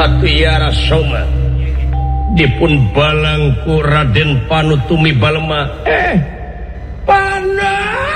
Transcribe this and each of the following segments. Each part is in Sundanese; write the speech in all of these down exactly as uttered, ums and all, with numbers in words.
atuh ieu Rasoma dipun balangku Raden Panutumi Balema. Eh, Pana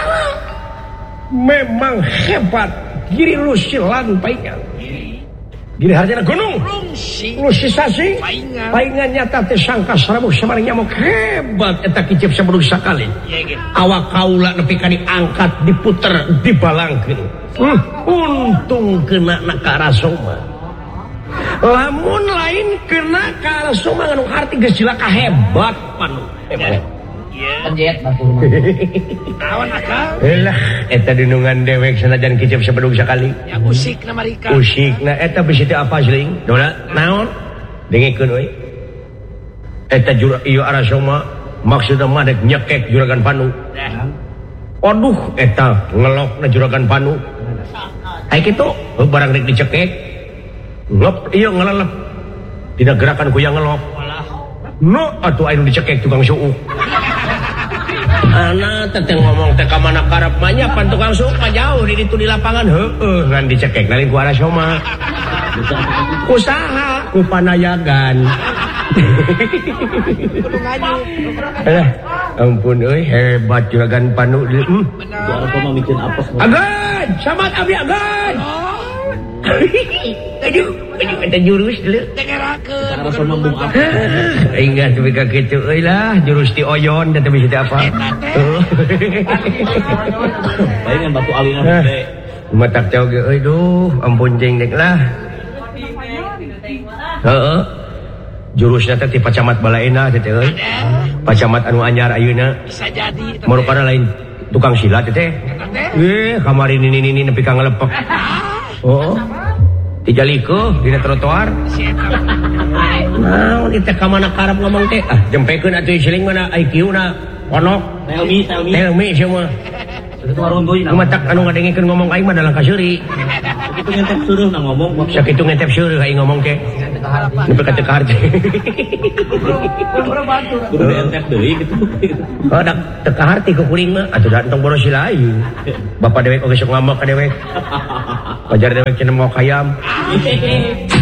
memang hebat. Giri Lusilan paingan. Giri harjana gunung. Lusi Sasi. Paingan nyata teh sangka sarabuk sabareng nyamuk hebat eta kicep sabudug sakali. Awak kaula nepi ka diangkat diputer dibalangkeun. Hmm, untung kena na ka Rasoma. Lamun lain kena ka Rasoma nganu arti geus cilaka hebat Panu. Hebat. Penjet batur mah. Awan akal. Lah eta dinungan dewek sanajan kicep sabudug sakali. Ya usikna marika. Usikna eta bisi teh apa jeung? Dona naon? Dengikeun euy. Eta jura ieu Rasoma maksudna mah dek nyekek juragan Panu. Aduh eta ngelokna juragan Panu. Ai kitu barang rek dicekek. Ngelop ieu ngelelep. Dina gerakan ku yang ngelop. No atuh anu dicekek tukang suuk. Ana teteh ngomong teh ka mana karep mah nya pan tukang suuk mah jauh di ditu di lapangan heueuh ngan dicekek nalin ku Rasoma. Usaha ku panayagan. Kudu ngaju. Eh, ampun euy hebat juragan Panu. Hmm. Juara mah mikeun apes. Agan, samat abdi agan. Aduh, aduh eta jurus dulu. Tengerakeun. Cara Rasoma bung apes. Ingat tapi ka kitu euy lah jurus ti oyon dan teu bisa apa. Lain kan batu alina gede. Matak jauh ge euy duh, ampun jeung dek lah. Heeh. Jurusna teh ti pacamat balaena teh euy. Pacamat anu anyar ayeuna. Bisa jadi. Marupana lain tukang silat teh. Eh, kamari nini-nini nepi ka ngalepek. Oh. Tijalikeun dina trotoar. Naon ieu teh ka mana karep ngomong teh? Ah, jempekeun atuh siling mana I Q-na ponok. Telmi, telmi. Telmi semua. Itu warung deui. Kumatak anu ngadengikeun ngomong aing mah dalang kaseuri. Itu ngentep suruh na ngomong. Sakitu ngentep seureuk aing ngomong teh. Nepi ka teu kaharti. Kudu dientep deui gitu. Oh, dak teu kaharti ku kuring mah atuh da entong boros si lain. Bapak dewek oge sok ngambek ka dewek. Pajar dewek cenah mau kayam.